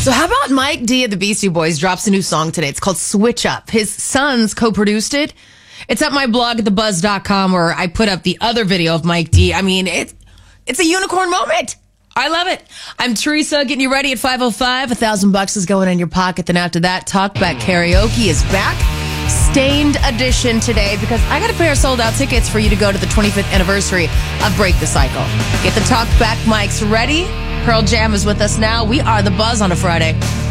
So how about Mike D of the Beastie Boys drops a new song today? It's called Switch Up. His sons co-produced it. It's at my blog at thebuzz.com where I put up the other video of Mike D. I mean, it's a unicorn moment. I love it. I'm Teresa, getting you ready at 5:05. $1,000 is going in your pocket. Then after that, Talkback Karaoke is back. Stained edition today because I got a pair of sold-out tickets for you to go to the 25th anniversary of Break the Cycle. Get the Talkback mics ready. Pearl Jam is with us now. We are The Buzz on a Friday.